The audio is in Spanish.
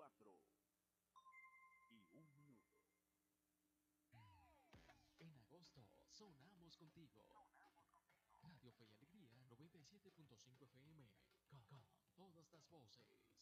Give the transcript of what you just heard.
4:01. En agosto sonamos contigo. Radio Fe y Alegría 97.5 FM. Con todas las voces.